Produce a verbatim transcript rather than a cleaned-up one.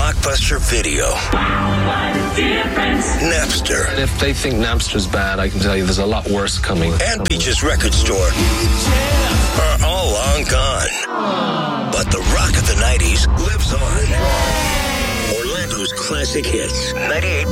Blockbuster Video. Napster. If they think Napster's bad, I can tell you there's a lot worse coming. And Beach's Record Store are all long gone. But the rock of the nineties lives on. Orlando's classic hits. ninety-eight